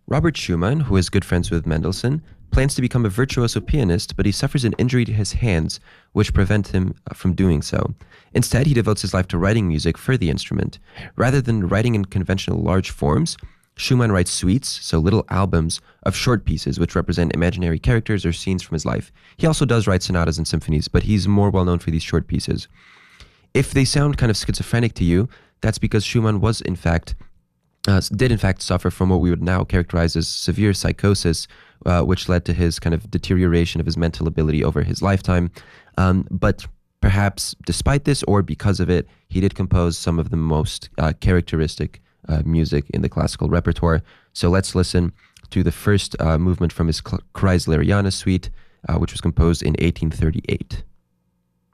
Robert Schumann, who is good friends with Mendelssohn, plans to become a virtuoso pianist, but he suffers an injury to his hands, which prevent him from doing so. Instead, he devotes his life to writing music for the instrument. Rather than writing in conventional large forms, Schumann writes suites, so little albums, of short pieces which represent imaginary characters or scenes from his life. He also does write sonatas and symphonies, but he's more well known for these short pieces. If they sound kind of schizophrenic to you, that's because Schumann did in fact suffer from what we would now characterize as severe psychosis, which led to his kind of deterioration of his mental ability over his lifetime. But perhaps despite this or because of it, he did compose some of the most characteristic music in the classical repertoire. So let's listen to the first movement from his Kreisleriana suite, which was composed in 1838.